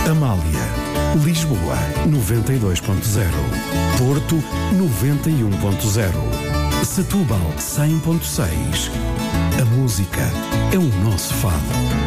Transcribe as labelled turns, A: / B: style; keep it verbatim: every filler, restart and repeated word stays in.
A: Amália, Lisboa, noventa e dois ponto zero. Porto, noventa e um ponto zero. Setúbal, cem ponto seis. A música é o nosso fado.